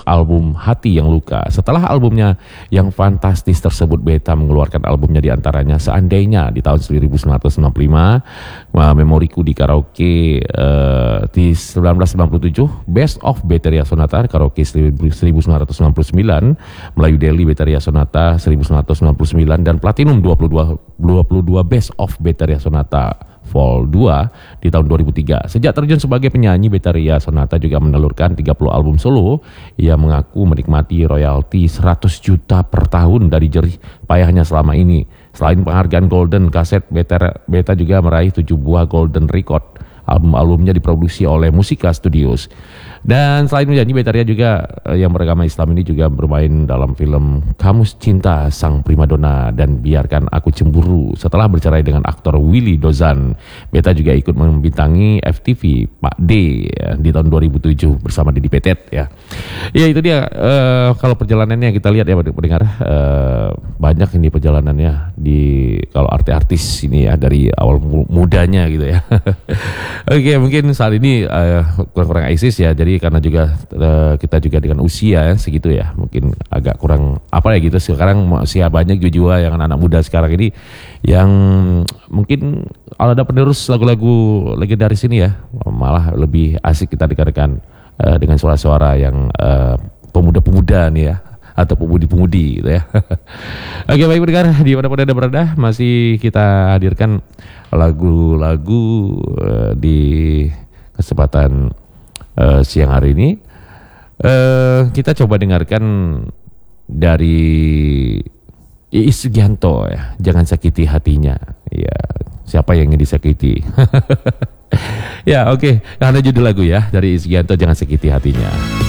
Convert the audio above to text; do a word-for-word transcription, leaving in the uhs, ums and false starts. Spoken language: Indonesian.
album Hati Yang Luka. Setelah albumnya yang fantastis tersebut, Beta mengeluarkan albumnya diantaranya Seandainya di tahun seribu sembilan ratus enam puluh lima, Memoriku di Karaoke uh, di seribu sembilan ratus sembilan puluh tujuh, Best of Beteria Sonata Karaoke seribu sembilan ratus sembilan puluh sembilan, Melayu Deli Beteria Sonata seribu sembilan ratus sembilan puluh sembilan, dan Platinum dua puluh dua Best of Beteria Sonata Vol dua di tahun dua ribu tiga. Sejak terjun sebagai penyanyi, Beteria Sonata juga menelurkan tiga puluh album solo. Ia mengaku menikmati royalti seratus juta per tahun dari jerih payahnya selama ini. Selain penghargaan Golden Cassette, Beta, Beta juga meraih tujuh buah Golden Record. Album-albumnya diproduksi oleh Musika Studios. Dan selain menyanyi, Beteria juga eh, yang beragama Islam ini juga bermain dalam film Kamus Cinta Sang Primadona dan Biarkan Aku Cemburu. Setelah bercerai dengan aktor Willy Dozan, Beta juga ikut membintangi F T V Pak D ya, di tahun dua ribu tujuh bersama Didi Petet ya. Ya itu dia, eh, kalau perjalanannya kita lihat ya pendengar, eh, banyak ini perjalanannya di kalau artis-artis ini ya, dari awal mudanya gitu ya. Oke, mungkin saat ini uh, kurang-kurang eksis ya, jadi karena juga uh, kita juga dengan usia ya, segitu ya, mungkin agak kurang apa ya gitu. Sekarang masih banyak juga yang anak-anak muda sekarang ini yang mungkin kalau ada penerus lagu-lagu legendaris ini ya, malah lebih asik kita dengarkan uh, dengan suara-suara yang uh, pemuda-pemuda nih ya, atau pemudi-pemudi gitu ya. Oke, baik pendengar, di mana-mana Anda berada, masih kita hadirkan lagu-lagu uh, di kesempatan uh, siang hari ini. Uh, kita coba dengarkan dari Iis Sugianto ya, Jangan Sakiti Hatinya. Ya, siapa yang ingin disakiti? Ya, oke, okay. Ada judul lagu ya dari Iis Sugianto, Jangan Sakiti Hatinya.